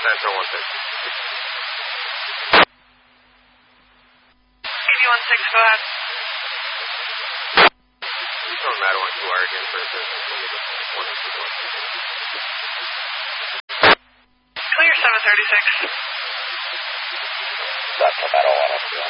Central 160. 81-6, go ahead. You from Matterhorn 2R again for assistance. Clear 736. That's from Matterhorn 1.